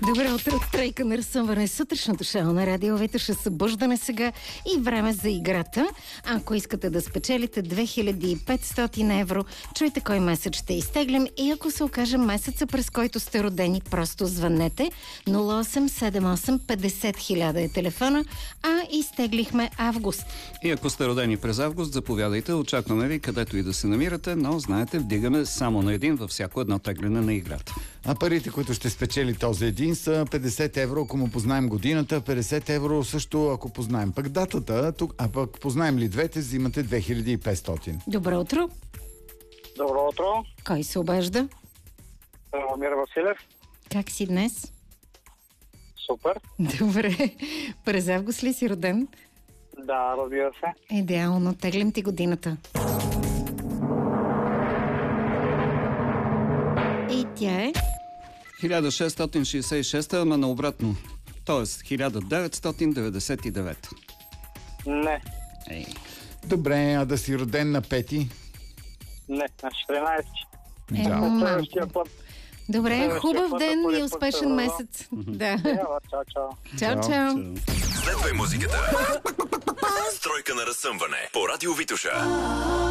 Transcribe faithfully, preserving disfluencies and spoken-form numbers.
Добро утро от Тройка на разсъмване. Сутрешното шоу на Радио Витоша. Събуждане сега и време за играта. Ако искате да спечелите две хиляди и петстотин евро, чуйте кой месец ще изтеглим и ако се окаже месеца, през който сте родени, просто звъннете. нула осем седем осем петдесет хиляда е телефона, а изтеглихме август. И ако сте родени през август, заповядайте. Очакваме ви където и да се намирате, но знаете, вдигаме само на един във всяко едно тегляне на играта. А парите, които ще спечели този един, са петдесет евро, ако му познаем годината, петдесет евро също, ако познаем пък датата, тук, а пък познаем ли двете, взимате две хиляди и петстотин. Добро утро. Добро утро. Кой се обажда? Радомир Василев. Как си днес? Супер. Добре. През август ли си роден? Да, разбира се. Идеално. Теглим ти годината. И тя е... хиляда шестстотин шейсет и шеста, ама наобратно. Тоест хиляда деветстотин деветдесет и девета. Не. Ей. Добре, а да си роден на пети? Не, на четиринайсети. Е, Да. малко. Следващия път. Добре, Следващия хубав път, ден ако и не успешен път, месец. Да. Ева, чао, чао. Чао, чао. Следвай музиката. Стройка на разсъмване по Радио Витоша.